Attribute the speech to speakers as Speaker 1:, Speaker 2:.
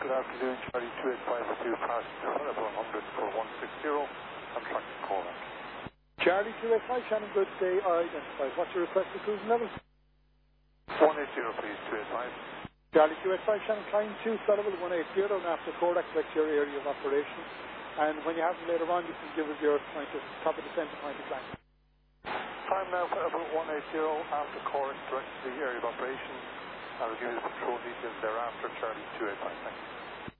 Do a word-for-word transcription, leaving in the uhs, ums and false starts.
Speaker 1: Good afternoon, Charlie two eight five with you, passenger Philip one hundred for one six zero, I'm tracking call back.
Speaker 2: Charlie two eight five, Shannon, good day, are identified. What's your requested cruising level?
Speaker 1: one eight zero please, two eight five.
Speaker 2: Charlie two eight five, Shannon, climb two, flight level one eight zero, and after Kodak, select your area of operation. And when you have them later on, you can give us your point of, top of the center point of climb.
Speaker 1: Time now for about one eight zero, after Kodak, direct to the area of operation. I will give you the control details thereafter, Charlie two eight five, thank you.